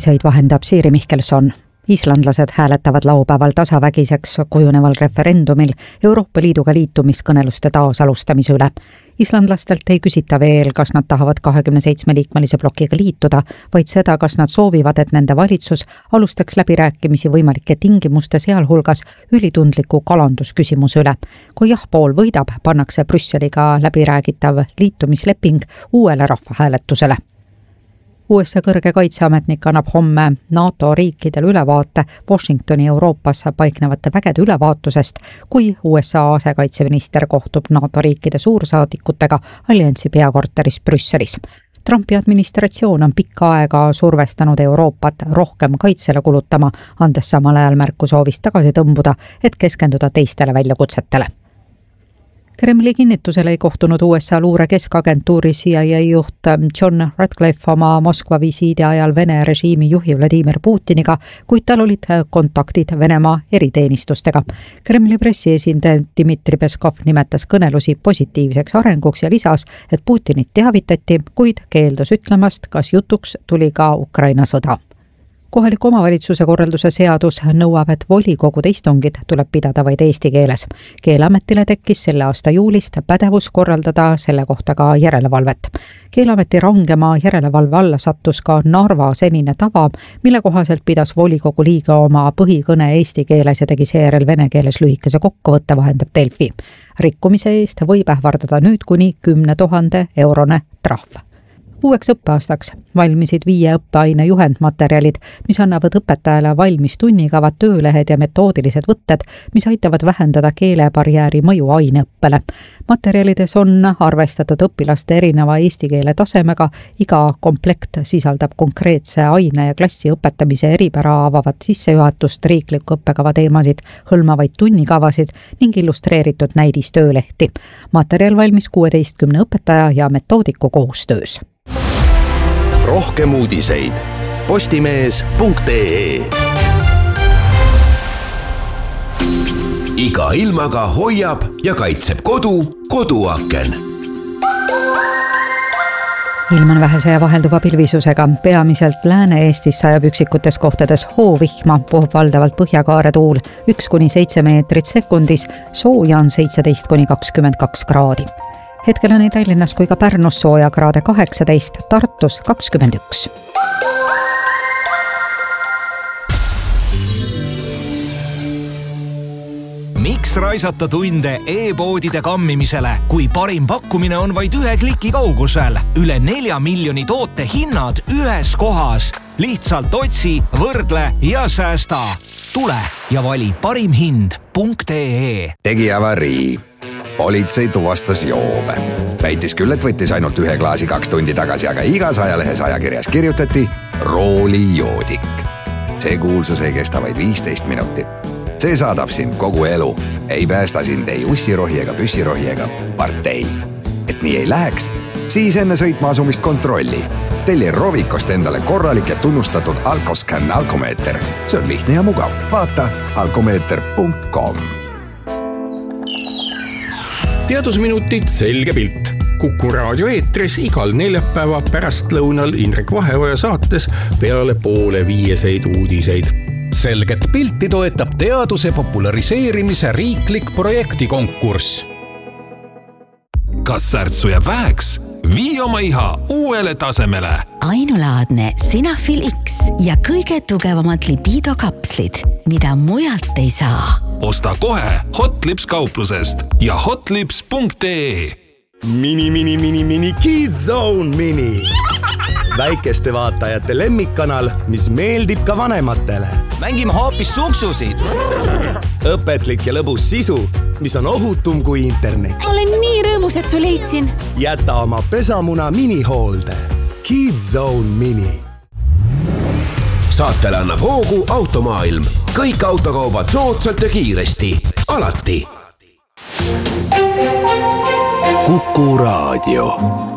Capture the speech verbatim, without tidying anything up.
uudiseid vahendab Siiri Mihkelson. Islandlased hääletavad laupäeval tasavägiseks kujuneval referendumil Euroopa Liiduga liitumiskõneluste taasalustamise üle. Islandlastelt ei küsita veel, kas nad tahavad kahekümne seitsme liikmelise blokiga liituda, vaid seda, kas nad soovivad, et nende valitsus alustaks läbirääkimisi võimalike tingimuste sealhulgas ülitundliku kalandusküsimuse üle. Kui jah-pool võidab, pannakse Brüsseliga läbiräägitav liitumisleping uuele rahvahääletusele. U S A kõrge kaitseametnik annab homme NATO riikidele ülevaate Washingtoni Euroopas paiknevate vägede ülevaatusest, kui U S A asekaitseminister kohtub NATO riikide suursaadikutega alliansi peakorteris Brüsselis. Trumpi administratsioon on pikka aega survestanud Euroopat rohkem kaitsele kulutama, andes samal ajal märku soovist tagasi tõmbuda, et keskenduda teistele väljakutsetele. Kremli kinnitusel ei kohtunud U S A luure keskagentuuri C I A juht John Ratcliffe oma Moskva visiidi ajal Vene režiimi juhi Vladimir Putiniga, kuid tal olid kontaktid Venemaa eriteenistustega. Kremli pressiesindaja Dmitri Peskov nimetas kõnelusi positiivseks arenguks ja lisas, et Putinit teavitati, kuid keeldus ütlemast, kas jutuks tuli ka Ukraina sõda. Kohaliku omavalitsuse korralduse seadus nõuab, et volikogude istungid tuleb pidada vaid eesti keeles. Keeleametile tekkis selle aasta juulist pädevus korraldada selle kohta ka järelevalvet. Keeleameti rangema järelevalve alla sattus ka Narva senine tava, mille kohaselt pidas volikogu liige oma põhikõne eesti keeles ja tegi seejärel vene keeles lühikese kokkuvõtte, vahendab Delfi. Rikkumise eest võib ähvardada nüüd kuni kümne tuhande eurone trahv. Uueks õppeaastaks valmisid viie õppeaine juhendmaterjalid, mis annavad õpetajale valmis tunnikavad, töölehed ja metoodilised võtted, mis aitavad vähendada keelebarjääri mõju aineõppele. Materjalides on arvestatud õpilaste erineva eesti keele tasemega, iga komplekt sisaldab konkreetse aine ja klassi õpetamise eripära avavat sissejuhatust, riikliku õppekava teemasid, hõlmavaid tunnikavasid ning illustreeritud näidistöölehti. Materjal valmis kuueteistkümne õpetaja ja metoodiku koostöös. Rohkem uudiseid postimees punkt ee. Iga ilmaga hoiab ja kaitseb kodu koduaken. Ilm on vähese ja vahelduva pilvisusega. Peamiselt Lääne-Eestis sajab üksikutes kohtades hoovihma, puhub valdavalt põhjakaare tuul üks kuni seitse meetrit sekundis, sooja on seitseteist kuni kakskümmend kaks kraadi. Hetkel on nii Tallinnas kui ka Pärnus sooja kraade kaheksateist, Tartus kakskümmend üks. Miks raisata tunde e-poodide kammimisele, kui parim pakkumine on vaid ühe kliki kaugusel? Üle nelja miljoni toote hinnad ühes kohas. Lihtsalt otsi, võrdle ja säästa. Tule ja vali parim hind punkt ee. Tegi avarii. Politsei tuvastas joobe. Väitis küll, et võttis ainult ühe klaasi kaks tundi tagasi, aga igas ajalehes ajakirjas kirjutati roolijoodik. See kuulsus ei kesta vaid viisteist minutit. See saadab sind kogu elu. Ei päästa sind ei ussirohi ega püssirohi ega partei. Et nii ei läheks, siis enne sõitma asumist kontrolli. Telli Rovikost endale korralik ja tunnustatud Alkoscan alkomeeter. See on lihtne ja mugav. Vaata alkomeeter punkt com. Teadusminutid selge pilt. Kuku raadio eetris igal neljapäeva pärastlõunal Indrek Vaheoja saates peale poole viieseid uudiseid. Selget pilti toetab teaduse populariseerimise riiklik projektikonkurss. Kas särtsu jääb väheks? Vii oma iha uuele tasemele. Ainulaadne Sinafil X ja kõige tugevamad lipidokapslid, mida mujalt ei saa. Osta kohe Hotlips kauplusest ja hotlips punkt ee. Mini, mini, mini, mini, Kids Zone Mini. Väikeste vaatajate lemmikkanal, mis meeldib ka vanematele. Mängime hoopis suksusid. Õpetlik ja lõbus sisu, mis on ohutum kui internet. Olen nii rõõmus, et su leidsin. Jäta oma pesamuna minihoolde. Kids Zone Mini. Saatele annab hoogu Automaailm. Kõik autokaubad soodsalt ja kiiresti. Alati. Kuku raadio.